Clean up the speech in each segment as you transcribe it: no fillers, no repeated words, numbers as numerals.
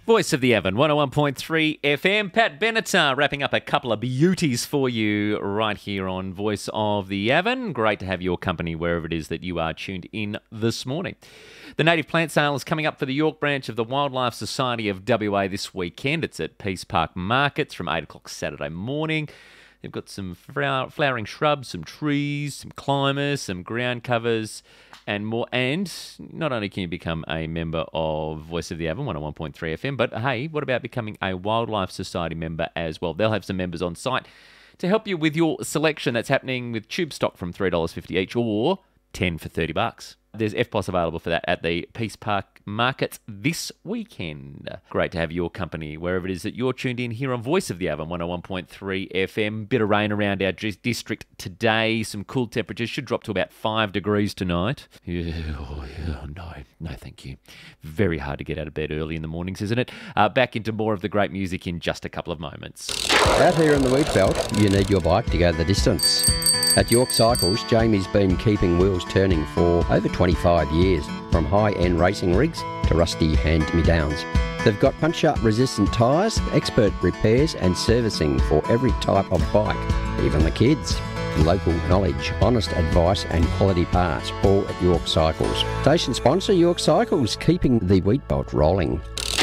Voice of the Avon, 101.3 FM. Pat Benatar wrapping up a couple of beauties for you right here on Voice of the Avon. Great to have your company wherever it is that you are tuned in this morning. The native plant sale is coming up for the York branch of the Wildlife Society of WA this weekend. It's at Peace Park Markets from 8 o'clock Saturday morning. They've got some flowering shrubs, some trees, some climbers, some ground covers, and more. And not only can you become a member of Voice of the Avon, 101.3 FM, but hey, what about becoming a Wildlife Society member as well? They'll have some members on site to help you with your selection. That's happening with tube stock from $3.50 each or 10 for $30. There's FPOS available for that at the Peace Park Markets this weekend. Great to have your company wherever it is that you're tuned in here on Voice of the Avon, 101.3 FM. Bit of rain around our district today. Some cool temperatures. Should drop to about 5 degrees tonight. No, thank you. Very hard to get out of bed early in the mornings, isn't it? Back into more of the great music in just a couple of moments. Out here in the wheat belt, you need your bike to go the distance. At York Cycles, Jamie's been keeping wheels turning for over 25 years, from high-end racing rigs to rusty hand-me-downs. They've got punch-up resistant tyres, expert repairs and servicing for every type of bike, even the kids. Local knowledge, honest advice and quality parts, all at York Cycles. Station sponsor York Cycles, keeping the wheat belt rolling.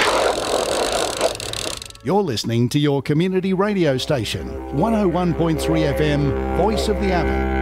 You're listening to your community radio station, 101.3 FM, Voice of the Avon.